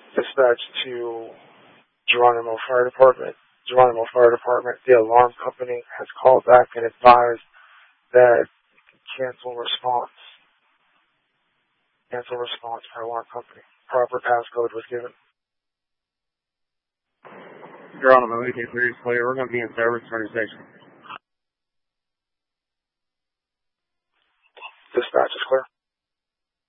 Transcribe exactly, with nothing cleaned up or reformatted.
Dispatch to Geronimo Fire Department. Geronimo Fire Department, the alarm company, has called back and advised that cancel response. Cancel response for alarm company. Proper passcode was given. Geronimo, eighteen three is clear. We're going to be in service for the station. Dispatch is clear.